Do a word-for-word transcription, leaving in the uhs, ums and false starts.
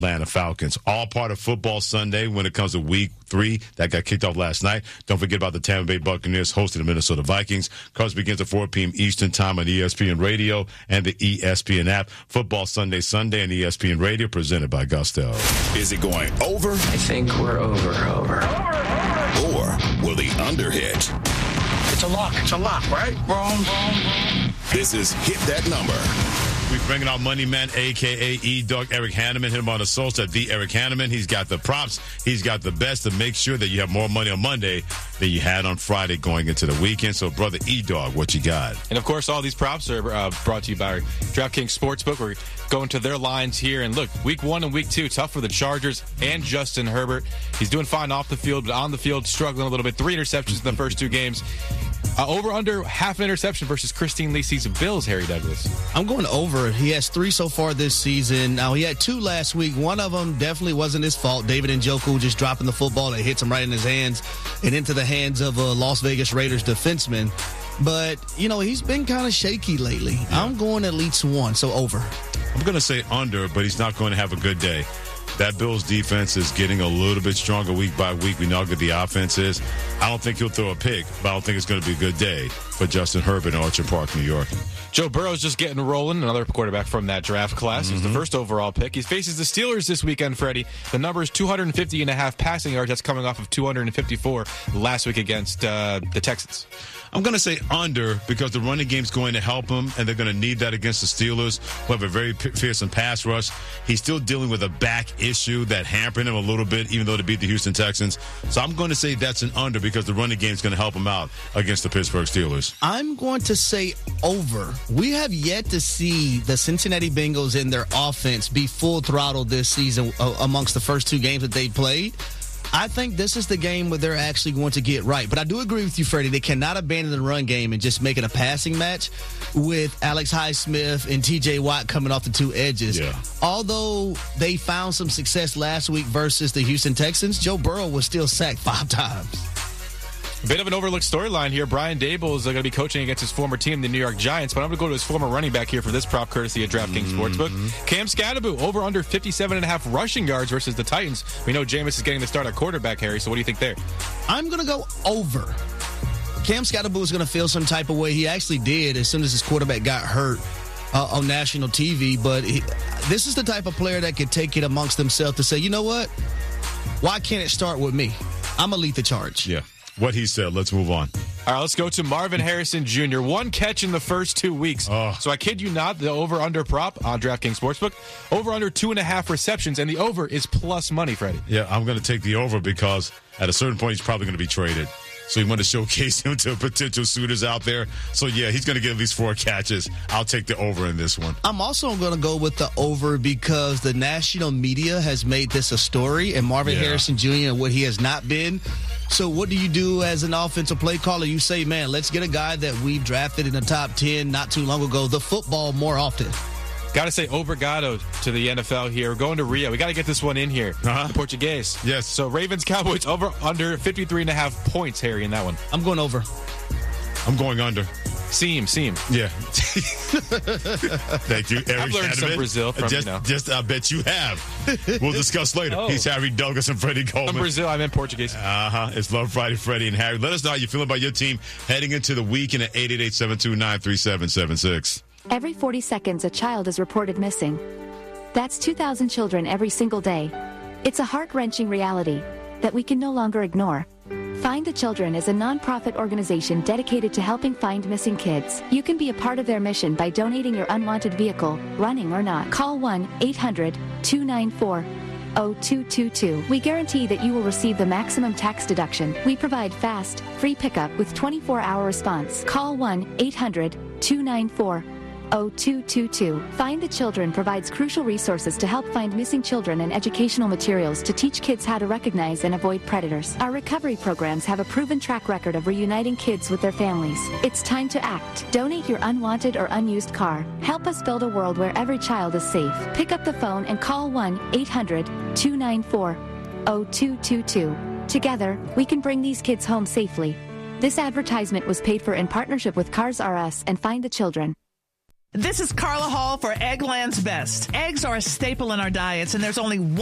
Atlanta Falcons. All part of Football Sunday when it comes to week three. That got kicked off last night. Don't forget about the Tampa Bay Buccaneers hosting the Minnesota Vikings. Coverage begins at four p.m. Eastern Time on E S P N Radio and the E S P N app. Football Sunday, Sunday on E S P N Radio, presented by Gusto. Is it going over? I think we're over, over. Or will the under hit? It's a lock. It's a lock, right? Wrong, wrong, wrong. This is Hit That Number. We're bringing out Money Man, a k a. E-Dog, Eric Hanneman. Hit him on the social at the Eric Hanneman. He's got the props. He's got the best to make sure that you have more money on Monday than you had on Friday going into the weekend. So, brother E-Dog, what you got? And, of course, all these props are uh, brought to you by DraftKings Sportsbook. We're going to their lines here. And, look, week one and week two, tough for the Chargers and Justin Herbert. He's doing fine off the field, but on the field, struggling a little bit. Three interceptions in the first two games. Uh, over under half an interception versus Christine Leacy's Bills, Harry Douglas. I'm going over. He has three so far this season. Now, he had two last week. One of them definitely wasn't his fault. David Njoku just dropping the football that hits him right in his hands and into the hands of a Las Vegas Raiders defenseman. But, you know, he's been kind of shaky lately. Yeah. I'm going at least one, so over. I'm going to say under, but he's not going to have a good day. That Bills defense is getting a little bit stronger week by week. We know how good the offense is. I don't think he'll throw a pick, but I don't think it's going to be a good day for Justin Herbert in Orchard Park, New York. Joe Burrow's just getting rolling, another quarterback from that draft class. Mm-hmm. He's the first overall pick. He faces the Steelers this weekend, Freddie. The number is two hundred fifty and a half passing yards. That's coming off of two hundred fifty-four last week against uh, the Texans. I'm going to say under because the running game's going to help him, and they're going to need that against the Steelers, who have a very fearsome pass rush. He's still dealing with a back issue that hampered him a little bit, even though they beat the Houston Texans. So I'm going to say that's an under because the running game's going to help him out against the Pittsburgh Steelers. I'm going to say over. We have yet to see the Cincinnati Bengals in their offense be full throttle this season uh, amongst the first two games that they played. I think this is the game where they're actually going to get right. But I do agree with you, Freddie. They cannot abandon the run game and just make it a passing match with Alex Highsmith and T J Watt coming off the two edges. Yeah. Although they found some success last week versus the Houston Texans, Joe Burrow was still sacked five times. Bit of an overlooked storyline here. Brian Daboll is going to be coaching against his former team, the New York Giants, but I'm going to go to his former running back here for this prop, courtesy of DraftKings mm-hmm. Sportsbook. Cam Scatterbo, over under fifty-seven and a half rushing yards versus the Titans. We know Jameis is getting the start at quarterback, Harry, so what do you think there? I'm going to go over. Cam Scatterbo is going to feel some type of way. He actually did as soon as his quarterback got hurt uh, on national T V, but he, this is the type of player that could take it amongst themselves to say, you know what? Why can't it start with me? I'm going to lead the charge. Yeah. What he said. Let's move on. All right, let's go to Marvin Harrison Junior One catch in the first two weeks. Oh. So I kid you not, the over-under prop on DraftKings Sportsbook, over-under two and a half receptions, and the over is plus money, Freddie. Yeah, I'm going to take the over because at a certain point he's probably going to be traded. So you want to showcase him to potential suitors out there. So, yeah, he's going to get at least four catches. I'll take the over in this one. I'm also going to go with the over because the national media has made this a story, and Marvin yeah. Harrison Junior and what he has not been. So what do you do as an offensive play caller? You say, man, let's get a guy that we drafted in the top ten not too long ago, the football more often. Got to say obrigado to the N F L here. We're going to Rio. We got to get this one in here. Uh-huh. The Portuguese. Yes. So Ravens Cowboys over under fifty-three and a half points, Harry, in that one. I'm going over. I'm going under. Seam, seam. Yeah. Thank you, Eric. I've learned Hanneman. some Brazil from, just, you know. Just, I bet you have. We'll discuss later. Oh. He's Harry Douglas and Freddie Coleman. From Brazil, I meant Portuguese. Uh-huh. It's Love Friday, Freddie and Harry. Let us know how you're feeling about your team heading into the weekend at eight eight eight, seven two nine, three seven seven six. Every forty seconds, a child is reported missing. That's two thousand children every single day. It's a heart-wrenching reality that we can no longer ignore. Find the Children is a non-profit organization dedicated to helping find missing kids. You can be a part of their mission by donating your unwanted vehicle, running or not. Call one eight hundred, two nine four, zero two two two. We guarantee that you will receive the maximum tax deduction. We provide fast, free pickup with twenty-four hour response. Call one eight hundred, two nine four, zero two two two. Find the Children provides crucial resources to help find missing children and educational materials to teach kids how to recognize and avoid predators. Our recovery programs have a proven track record of reuniting kids with their families. It's time to act. Donate your unwanted or unused car. Help us build a world where every child is safe. Pick up the phone and call one eight hundred, two nine four, zero two two two. Together, we can bring these kids home safely. This advertisement was paid for in partnership with Cars R Us and Find the Children. This is Carla Hall for Eggland's Best. Eggs are a staple in our diets, and there's only one